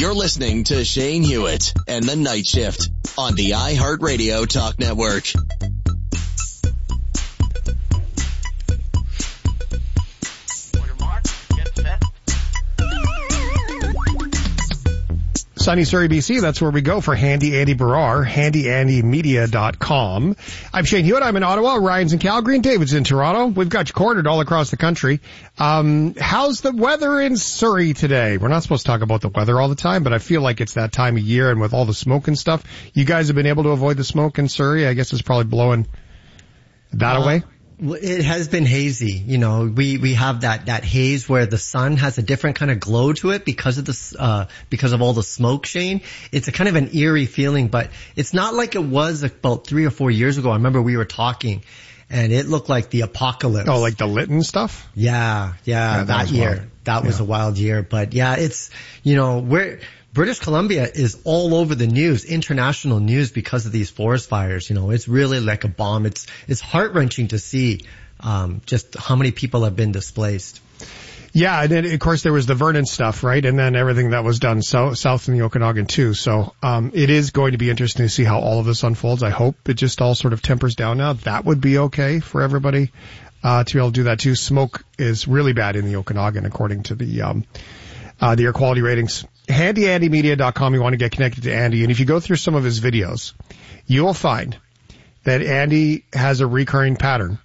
You're listening to Shane Hewitt and the Night Shift on the iHeartRadio Talk Network. Sunny Surrey, BC, that's where we go for Handy Andy Barrar, handyandymedia.com. I'm Shane Hewitt. I'm in Ottawa. Ryan's in Calgary and David's in Toronto. We've got you cornered all across the country. How's the weather in Surrey today? We're not supposed to talk about the weather all the time, but I feel like it's that time of year, and with all the smoke and stuff, you guys have been able to avoid the smoke in Surrey. I guess it's probably blowing that away. It has been hazy. You know, we have that haze where the sun has a different kind of glow to it because of all the smoke, Shane. It's a kind of an eerie feeling, but it's not like it was about 3 or 4 years ago. I remember we were talking and it looked like the apocalypse. Oh, like the Lytton stuff? Yeah, that year. Wild. That was a wild year, but yeah, it's, you know, British Columbia is all over the news, international news, because of these forest fires. You know, it's really like a bomb. It's heart-wrenching to see just how many people have been displaced. Yeah, and then, of course, there was the Vernon stuff, right? And then everything that was done south in the Okanagan, too. So it is going to be interesting to see how all of this unfolds. I hope it just all sort of tempers down now. That would be okay for everybody to be able to do that, too. Smoke is really bad in the Okanagan, according to the air quality ratings. HandyAndyMedia.com. You want to get connected to Andy. And if you go through some of his videos, you will find that Andy has a recurring pattern.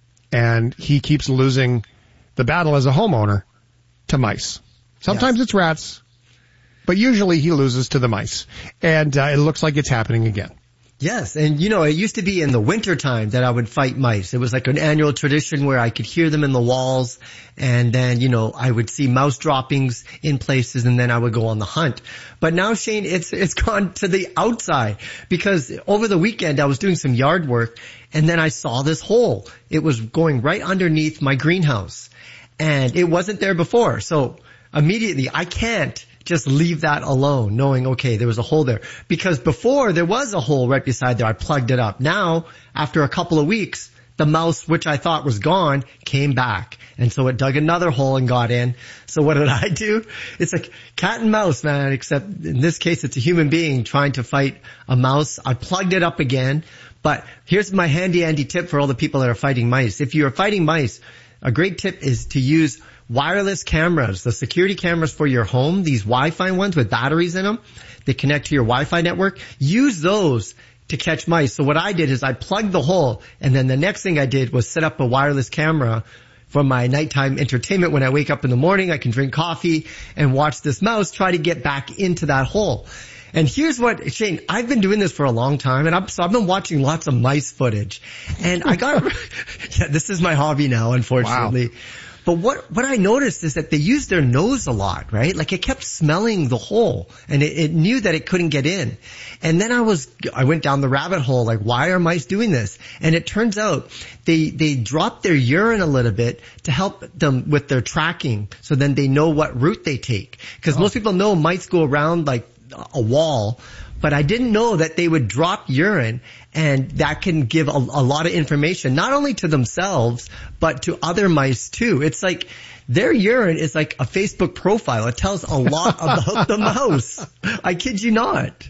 And he keeps losing the battle as a homeowner to mice. Sometimes it's rats, but usually he loses to the mice. And it looks like it's happening again. Yes, and you know, it used to be in the wintertime that I would fight mice. It was like an annual tradition where I could hear them in the walls, and then, you know, I would see mouse droppings in places, and then I would go on the hunt. But now, Shane, it's gone to the outside, because over the weekend I was doing some yard work, and then I saw this hole. It was going right underneath my greenhouse, and it wasn't there before. So immediately, I can't just leave that alone, knowing, okay, there was a hole there. Because before, there was a hole right beside there. I plugged it up. Now, after a couple of weeks, the mouse, which I thought was gone, came back. And so it dug another hole and got in. So what did I do? It's like cat and mouse, man, except in this case, it's a human being trying to fight a mouse. I plugged it up again. But here's my handy Andy tip for all the people that are fighting mice. If you're fighting mice, a great tip is to use wireless cameras, the security cameras for your home, these Wi-Fi ones with batteries in them. They connect to your Wi-Fi network. Use those to catch mice. So what I did is I plugged the hole, and then the next thing I did was set up a wireless camera for my nighttime entertainment. When I wake up in the morning, I can drink coffee and watch this mouse try to get back into that hole. And here's what, Shane, I've been doing this for a long time, and I've been watching lots of mice footage. And I got, yeah, this is my hobby now, unfortunately. Wow. But what I noticed is that they used their nose a lot, right? Like it kept smelling the hole, and it knew that it couldn't get in. And then I went down the rabbit hole, like, why are mice doing this? And it turns out they drop their urine a little bit to help them with their tracking, so then they know what route they take. Because most people know mice go around like a wall, but I didn't know that they would drop urine, and that can give a lot of information, not only to themselves, but to other mice too. It's like their urine is like a Facebook profile. It tells a lot about the mouse. I kid you not.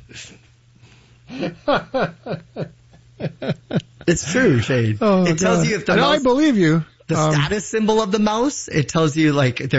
It's true, Shane. Oh, it tells you if the mouse, I believe you. The status symbol of the mouse, it tells you like